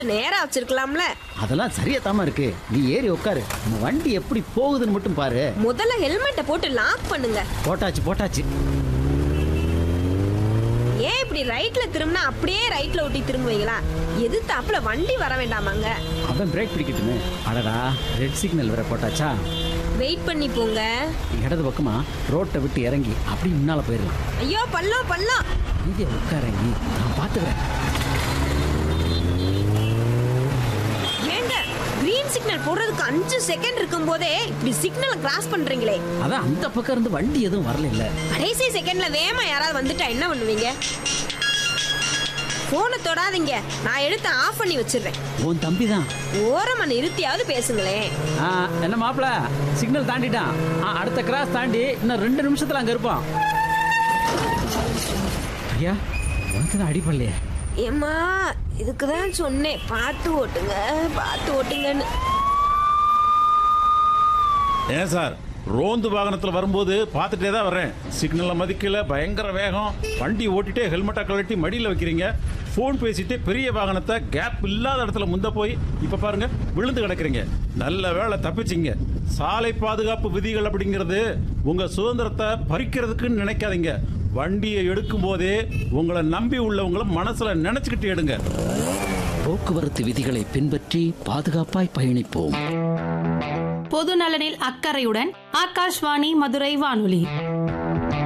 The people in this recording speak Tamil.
நேரா வச்சிருக்கலாம்ல. அதெல்லாம் சரியாத்தாம இருக்கு. நீ ஏறி உட்காரு. நம்ம வண்டி எப்படி போகுதுன்னு மட்டும் பாரு. முதல்ல ஹெல்மெட்டை போட்டு லாக் பண்ணுங்க. போட்டாச்சு. ஏன் இப்படி ரைட்ல திரும்பினா அப்படியே ரைட்ல ஒட்டி திரும்புவீங்களா? எதிர்த்தாப்புல வண்டி வர வேண்டாமாங்க? அவன் பிரேக் பிடிக்கட்டுமே. அடடா, ரெட் சிக்னல் வேற போட்டாச்சா? வெயிட் பண்ணி போங்க. இடது பக்கமா ரோட்டை விட்டு இறங்கி அப்படி முன்னால போயிடலாம். ஐயோ பள்ளம். இங்கே உட்காரங்கி, நான் பாத்துக்கிறேன். ஏங்க கிரீன் சிக்னல் போடுறதுக்கு 5 செகண்ட் இருக்கும் போதே இப்படி சிக்னலை கிராஸ் பண்றீங்களே. அதான் அந்த பக்கம் இருந்து வண்டி எதுவும் வரல இல்ல. கடைசி செகண்ட்ல வேகமா யாராவது வந்துட்டா என்ன பண்ணுவீங்க? போனை தொடாதீங்க, நான் எடுத்து ஆஃப் பண்ணி வச்சிடுறேன். உன் தம்பி தான். ஓரமா நிறுத்தியாவது பேசுங்களேன். என்ன மாப்பிள, சிக்னல் தாண்டிட்டான். அடுத்த கிராஸ் தாண்டி இன்னும் 2 நிமிஷத்துல அங்க இருப்பான். ஐயா, உனக்கு தான் அடிப்படலையே. ஏம்மா, இதுக்குதான் சொன்னேன் பார்த்து ஓட்டுங்கன்னு. ஏன் சார், ரோந்து வாகனத்தில் வரும்போது பார்த்துட்டே தான் வர்றேன். சிக்னலை மதிக்கல, பயங்கர வேகம். வண்டி ஓட்டிட்டே ஹெல்மெட்டை கழட்டி மடியில் வைக்கிறீங்க. ஃபோன் பேசிட்டு பெரிய வாகனத்தை கேப் இல்லாத இடத்துல முந்த போய் இப்போ பாருங்க விழுந்து கிடக்குறீங்க. நல்ல வேளை தப்பிச்சிங்க. சாலை பாதுகாப்பு விதிகள் அப்படிங்கிறது உங்க சுதந்திரத்தை பறிக்கிறதுக்குன்னு நினைக்காதீங்க. வண்டியை எடுக்கும் போதே உங்களை நம்பி உள்ளவங்களை மனசுல நினைச்சுக்கிட்டு எடுங்க. போக்குவரத்து விதிகளை பின்பற்றி பாதுகாப்பாய் பயணிப்போம். பொது நலனில் அக்கறையுடன் ஆகாஷ்வாணி மதுரை வானொலி.